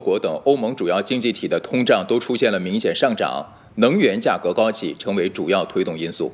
国等欧盟主要经济体的通胀都出现了明显上涨，能源价格高企成为主要推动因素。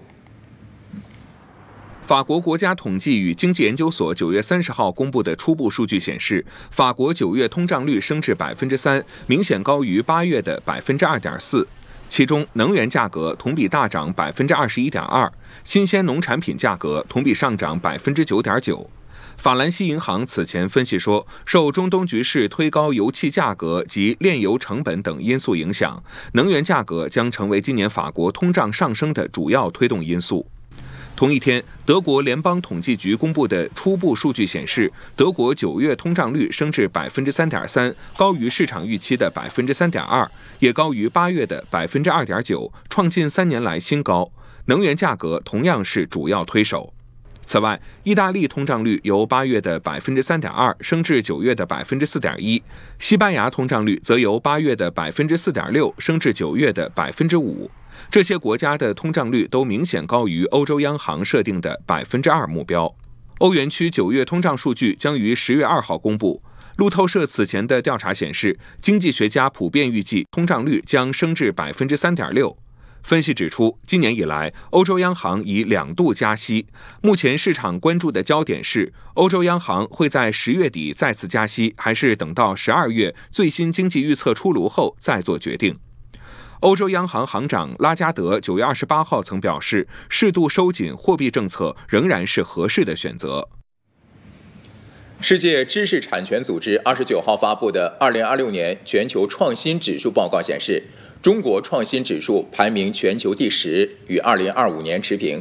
法国国家统计与经济研究所9月30号公布的初步数据显示，法国9月通胀率升至 3%， 明显高于8月的 2.4%。其中，能源价格同比大涨 21.2%， 新鲜农产品价格同比上涨 9.9%。法兰西银行此前分析说，受中东局势推高油气价格及炼油成本等因素影响，能源价格将成为今年法国通胀上升的主要推动因素。同一天，德国联邦统计局公布的初步数据显示，德国9月通胀率升至 3.3%， 高于市场预期的 3.2%， 也高于8月的 2.9%， 创近3年来新高。能源价格同样是主要推手。此外，意大利通胀率由8月的 3.2% 升至9月的 4.1%， 西班牙通胀率则由8月的 4.6% 升至9月的 5%。这些国家的通胀率都明显高于欧洲央行设定的 2% 目标。欧元区9月通胀数据将于10月2号公布。路透社此前的调查显示，经济学家普遍预计通胀率将升至 3.6%。分析指出，今年以来，欧洲央行已2度加息。目前市场关注的焦点是，欧洲央行会在10月底再次加息，还是等到12月最新经济预测出炉后再做决定。欧洲央行行长拉加德9月28号曾表示，适度收紧货币政策仍然是合适的选择。 世界知识产权组织29号发布的2026年全球创新指数报告显示，中国创新指数排名全球第10，与2025年持平。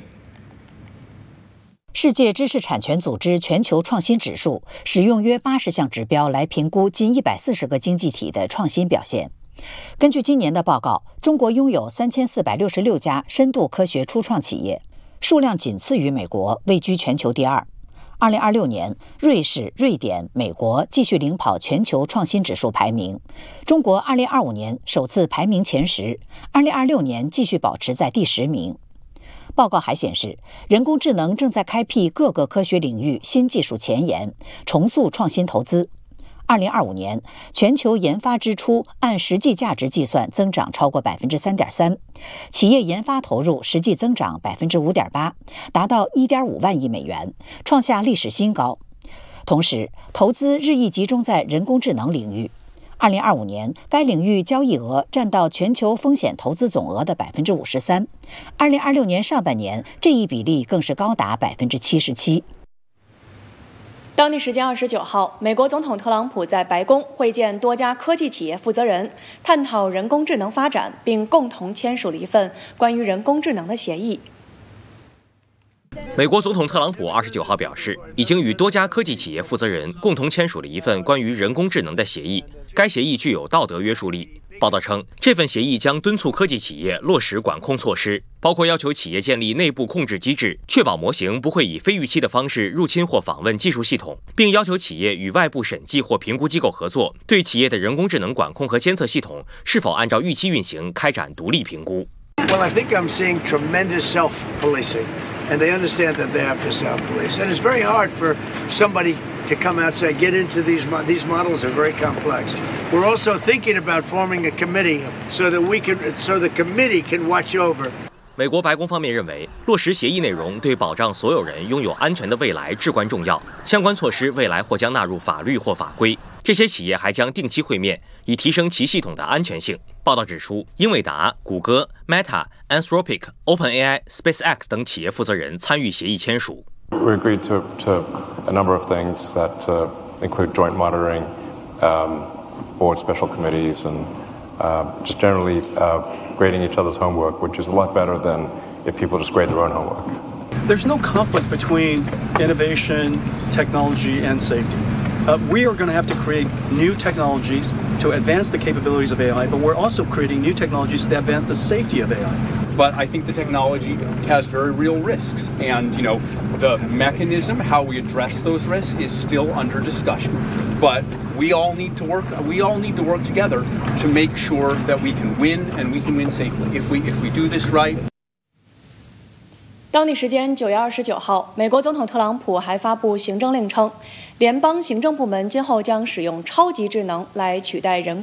世界知识产权组织全球创新指数使用约80项指标来评估近140个经济体的创新表现。根据今年的报告，中国拥有3466家深度科学初创企业，数量仅次于美国，位居全球第2。2026年，瑞士、瑞典、美国继续领跑全球创新指数排名。中国2025年首次排名前10，2026年继续保持在第10名。报告还显示，人工智能正在开辟各个科学领域新技术前沿，重塑创新投资。2025年，全球研发支出按实际价值计算增长超过 3.3%， 企业研发投入实际增长 5.8%， 达到 1.5 万亿美元，创下历史新高。同时，投资日益集中在人工智能领域。2025年，该领域交易额占到全球风险投资总额的 53%。2026年上半年，这一比例更是高达 77%。 当地时间29号，美国总统特朗普在白宫会见多家科技企业负责人，探讨人工智能发展，并共同签署了一份关于人工智能的协议。 美国总统特朗普29号表示，已经与多家科技企业负责人共同签署了一份关于人工智能的协议，该协议具有道德约束力。报道称，这份协议将敦促科技企业落实管控措施，包括要求企业建立内部控制机制，确保模型不会以非预期的方式入侵或访问技术系统，并要求企业与外部审计或评估机构合作，对企业的人工智能管控和监测系统是否按照预期运行开展独立评估。 Well, I think I'm seeing tremendous self-policing, and they understand that they have to self-police. And it's very hard for somebody to come out and say, get into these models are very complex. We're also thinking about forming a committee so the committee can watch over. 美国白宫方面认为，落实协议内容对保障所有人拥有安全的未来至关重要，相关措施未来或将纳入法律或法规。这些企业还将定期会面，以提升其系统的安全性。报道指出，英伟达、谷歌、Meta、Anthropic、OpenAI、SpaceX 等企业负责人参与协议签署。 We agreed to a number of things that include joint monitoring, board special committees, and just generally grading each other's homework, which is a lot better than if people just grade their own homework. There's no conflict between innovation, technology, and safety. We are going to have to create new technologies to advance the capabilities of AI, but we're also creating new technologies to advance the safety of AI. But I think the technology has very real risks, and the mechanism, how we address those risks, is still under discussion. But we all need to work together to make sure that we can win, and we can win safely. If we do this right. 当地时间9月29号，美国总统特朗普还发布行政令称，联邦行政部门今后将使用超级智能来取代人